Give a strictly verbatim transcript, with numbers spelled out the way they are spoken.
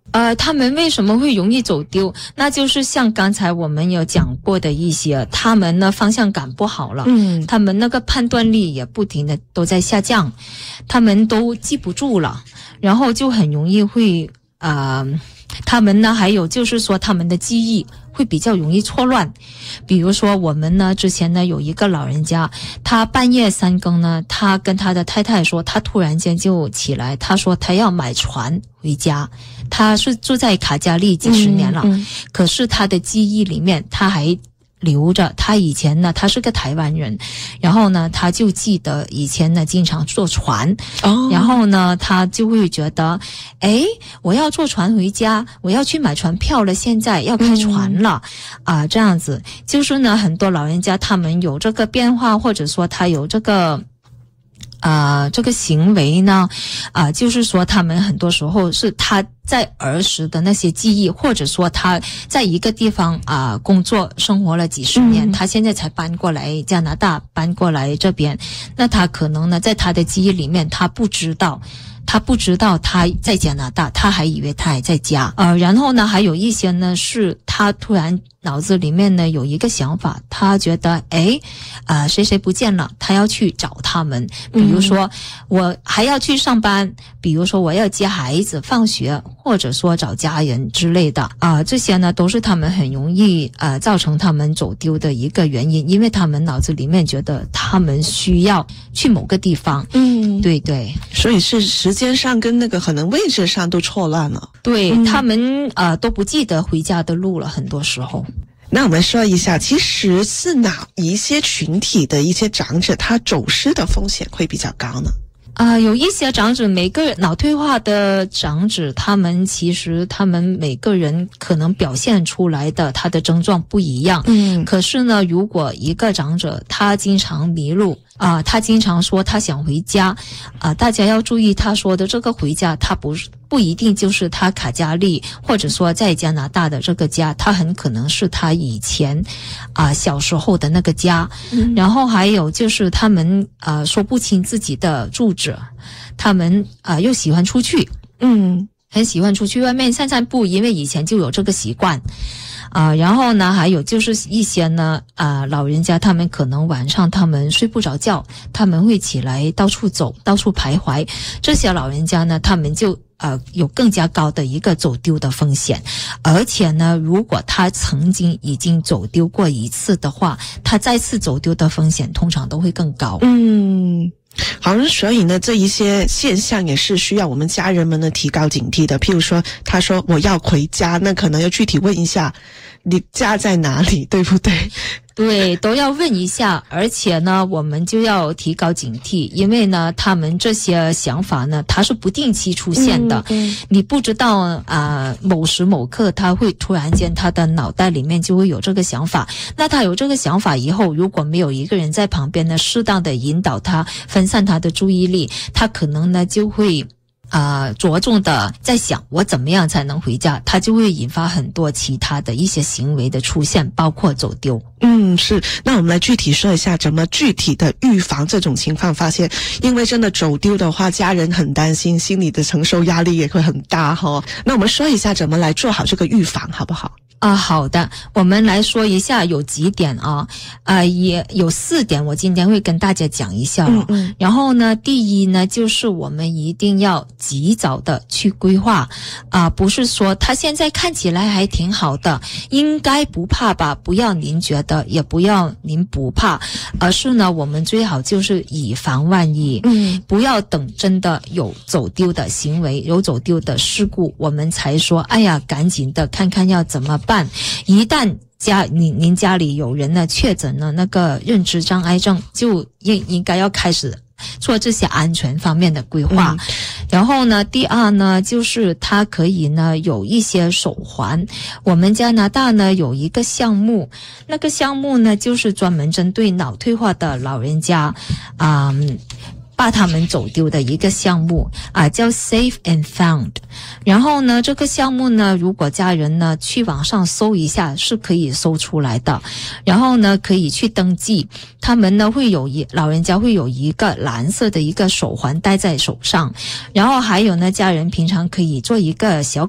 呃，他们为什么会容易走丢？那就是像刚才我们有讲过的一些，他们呢方向感不好了，嗯，他们那个判断力也不停的都在下降，他们都记不住了，然后就很容易会呃，他们呢还有就是说他们的记忆会比较容易错乱。比如说我们呢之前呢有一个老人家，他半夜三更呢，他跟他的太太说，他突然间就起来，他说他要买船回家。他是住在卡加利几十年了，嗯嗯，可是他的记忆里面他还留着他以前呢，他是个台湾人，然后呢他就记得以前呢经常坐船，哦，然后呢他就会觉得，诶，我要坐船回家，我要去买船票了，现在要开船了，嗯，啊，这样子就是呢很多老人家他们有这个变化，或者说他有这个啊、呃，这个行为呢，啊、呃，就是说他们很多时候是他在儿时的那些记忆，或者说他在一个地方啊、呃、工作生活了几十年，嗯，他现在才搬过来加拿大，搬过来这边，那他可能呢在他的记忆里面，他不知道。他不知道他在加拿大，他还以为他还在家。呃，然后呢，还有一些呢，是他突然脑子里面呢有一个想法，他觉得，诶，呃，谁谁不见了，他要去找他们。比如说，嗯，我还要去上班，比如说我要接孩子放学，或者说找家人之类的。啊、呃，这些呢都是他们很容易呃造成他们走丢的一个原因，因为他们脑子里面觉得他们需要去某个地方。嗯，对对， 所以是时间上跟那个可能位置上都错乱了。 对， 嗯， 他们呃都不记得回家的路了，很多时候。 那我们说一下，其实是哪一些群体的一些长者，他走失的风险会比较高呢？ 啊、呃，有一些长者，每个脑退化的长者，他们其实他们每个人可能表现出来的他的症状不一样。嗯，可是呢，如果一个长者他经常迷路啊、呃，他经常说他想回家啊、呃，大家要注意，他说的这个回家，他不是不一定就是他卡加利或者说在加拿大的这个家，他很可能是他以前啊、呃、小时候的那个家。嗯，然后还有就是他们呃说不清自己的住址。他们啊、呃、又喜欢出去，嗯，很喜欢出去外面散散步，因为以前就有这个习惯，啊、呃，然后呢，还有就是一些呢，啊、呃，老人家他们可能晚上他们睡不着觉，他们会起来到处走，到处徘徊，这些老人家呢，他们就呃有更加高的一个走丢的风险，而且呢，如果他曾经已经走丢过一次的话，他再次走丢的风险通常都会更高。 嗯。好，所以呢，这一些现象也是需要我们家人们呢提高警惕的。譬如说，他说我要回家，那可能要具体问一下，你家在哪里，对不对？ 对，都要问一下，而且呢，我们就要提高警惕，因为呢，他们这些想法呢，它是不定期出现的，嗯嗯，你不知道啊、呃，某时某刻他会突然间他的脑袋里面就会有这个想法，那他有这个想法以后，如果没有一个人在旁边呢，适当的引导他，分散他的注意力，他可能呢就会啊、呃，着重的在想我怎么样才能回家，他就会引发很多其他的一些行为的出现，包括走丢。 嗯，是。那我们来具体说一下怎么具体的预防这种情况发现，因为真的走丢的话，家人很担心，心理的承受压力也会很大哈。那我们说一下怎么来做好这个预防，好不好？ 啊，好的，我们来说一下有几点啊，啊、呃，也有四点，我今天会跟大家讲一下、哦。嗯嗯。然后呢，第一呢，就是我们一定要及早的去规划，啊、呃，不是说他现在看起来还挺好的，应该不怕吧？不要您觉得，也不要您不怕，而是呢，我们最好就是以防万一，嗯，不要等真的有走丢的行为，有走丢的事故，我们才说，哎呀，赶紧的看看要怎么办。一旦家您您家里有人呢确诊了那个认知障碍症，就应应该要开始做这些安全方面的规划。嗯、然后呢，第二呢，就是它可以呢有一些手环。我们加拿大呢有一个项目，那个项目呢就是专门针对脑退化的老人家，啊、嗯。把他们走丢的一个项目啊，叫 Safe and Found。然后呢，这个项目呢，如果家人呢去网上搜一下，是可以搜出来的。然后呢，可以去登记。他们呢会有一老人家会有一个蓝色的一个手环戴在手上，然后还有呢，家人平常可以做一个小